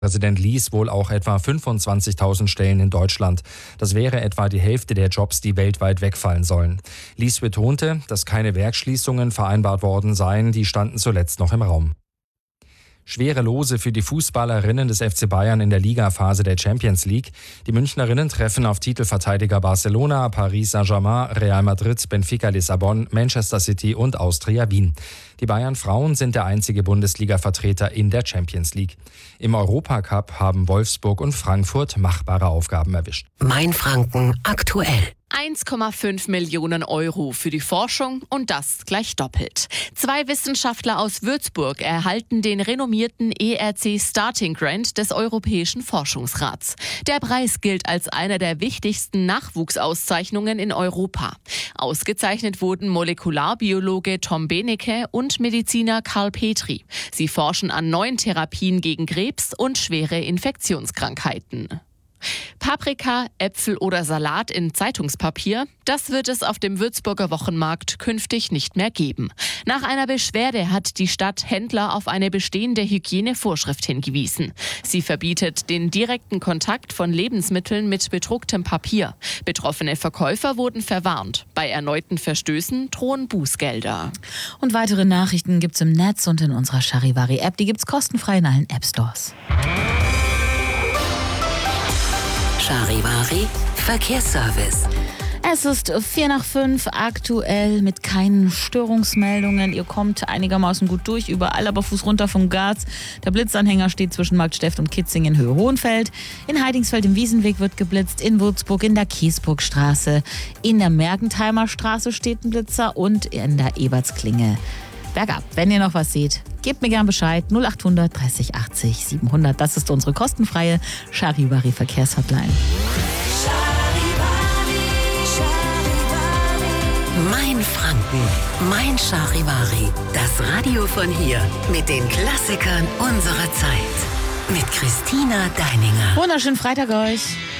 Präsident ließ wohl auch etwa 25.000 Stellen in Deutschland. Das wäre etwa die Hälfte der Jobs, die weltweit wegfallen sollen. Lies betonte, dass keine Werksschließungen vereinbart worden seien, die standen zuletzt noch im Raum. Schwere Lose für die Fußballerinnen des FC Bayern in der Ligaphase der Champions League. Die Münchnerinnen treffen auf Titelverteidiger Barcelona, Paris Saint-Germain, Real Madrid, Benfica Lissabon, Manchester City und Austria Wien. Die Bayern-Frauen sind der einzige Bundesliga-Vertreter in der Champions League. Im Europacup haben Wolfsburg und Frankfurt machbare Aufgaben erwischt. Mainfranken aktuell. 1,5 Millionen Euro für die Forschung und das gleich doppelt. 2 Wissenschaftler aus Würzburg erhalten den renommierten ERC Starting Grant des Europäischen Forschungsrats. Der Preis gilt als einer der wichtigsten Nachwuchsauszeichnungen in Europa. Ausgezeichnet wurden Molekularbiologe Tom Benecke und Mediziner Karl Petri. Sie forschen an neuen Therapien gegen Krebs und schwere Infektionskrankheiten. Paprika, Äpfel oder Salat in Zeitungspapier, das wird es auf dem Würzburger Wochenmarkt künftig nicht mehr geben. Nach einer Beschwerde hat die Stadt Händler auf eine bestehende Hygienevorschrift hingewiesen. Sie verbietet den direkten Kontakt von Lebensmitteln mit bedrucktem Papier. Betroffene Verkäufer wurden verwarnt. Bei erneuten Verstößen drohen Bußgelder. Und weitere Nachrichten gibt's im Netz und in unserer Charivari-App. Die gibt's kostenfrei in allen App-Stores. Charivari Verkehrsservice. Es ist 4:05, aktuell mit keinen Störungsmeldungen. Ihr kommt einigermaßen gut durch, überall aber Fuß runter vom Gas. Der Blitzanhänger steht zwischen Marktsteft und Kitzing in Höhe-Hohenfeld. In Heidingsfeld im Wiesenweg wird geblitzt, in Würzburg in der Kiesburgstraße. In der Mergentheimer Straße steht ein Blitzer und in der Ebertsklinge. Bergab, wenn ihr noch was seht, gebt mir gern Bescheid. 0800 30 80 700. Das ist unsere kostenfreie Charivari Verkehrshotline. Mainfranken, mein Charivari. Das Radio von hier mit den Klassikern unserer Zeit. Mit Christina Deininger. Wunderschönen Freitag euch.